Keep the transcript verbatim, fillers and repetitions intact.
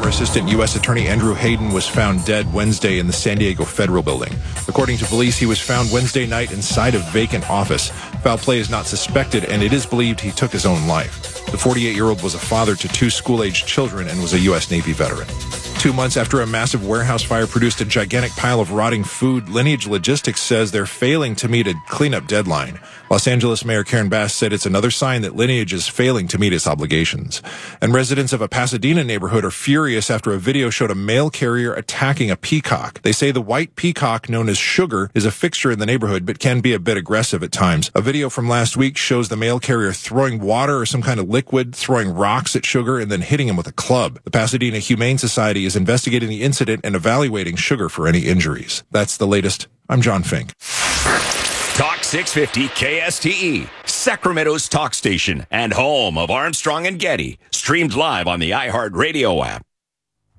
Former Assistant U S Attorney Andrew Hayden was found dead Wednesday in the San Diego Federal Building. According to police, he was found Wednesday night inside a vacant office. Foul play is not suspected, and it is believed he took his own life. The forty-eight-year-old was a father to two school-aged children and was a U S Navy veteran. Two months after a massive warehouse fire produced a gigantic pile of rotting food, Lineage Logistics says they're failing to meet a cleanup deadline. Los Angeles Mayor Karen Bass said it's another sign that Lineage is failing to meet its obligations. And residents of a Pasadena neighborhood are furious after a video showed a mail carrier attacking a peacock. They say the white peacock, known as Sugar, is a fixture in the neighborhood but can be a bit aggressive at times. A video from last week shows the mail carrier throwing water or some kind of liquid, throwing rocks at Sugar, and then hitting him with a club. The Pasadena Humane Society is investigating the incident and evaluating Sugar for any injuries. That's the latest. I'm John Fink. Talk six fifty K S T E, Sacramento's talk station and home of Armstrong and Getty. Streamed live on the iHeartRadio app.